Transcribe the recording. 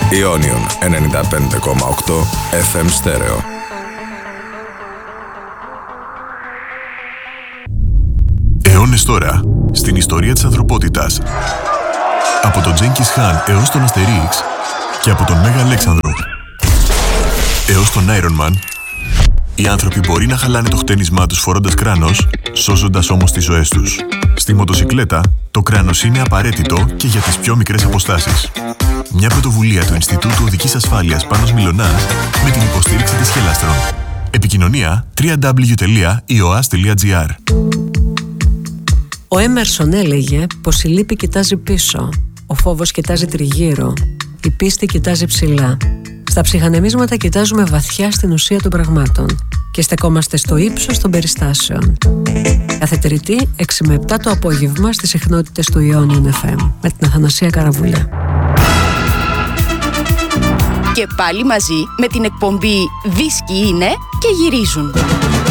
Ionion 95,8 FM στέρεο. Αιώνες τώρα, στην ιστορία της ανθρωπότητας. Από τον Τζένκις Χάν έως τον Αστερίξ και από τον Μέγα Αλέξανδρο έως τον Iron Man, οι άνθρωποι μπορεί να χαλάνε το χτένισμά τους φορώντας κράνος, σώζοντας όμως τις ζωές τους. Στη μοτοσικλέτα, το κράνος είναι απαραίτητο και για τις πιο μικρές αποστάσεις. Μια πρωτοβουλία του Ινστιτούτου Οδικής Ασφάλειας Πάνος Μιλωνάς με την υποστήριξη της Χελάστρον. Επικοινωνία www.ioas.gr. Ο Έμερσον έλεγε πως η λύπη κοιτάζει πίσω, ο φόβος κοιτάζει τριγύρω, η πίστη κοιτάζει ψηλά. Στα ψυχανεμίσματα κοιτάζουμε βαθιά στην ουσία των πραγμάτων και στεκόμαστε στο ύψος των περιστάσεων. Κάθε Τρίτη, 6 με 7 το απόγευμα στις συχνότητες του Ionion FM με την Αθανασία Καραβουλιά. Και πάλι μαζί με την εκπομπή «Δίσκοι είναι και γυρίζουν».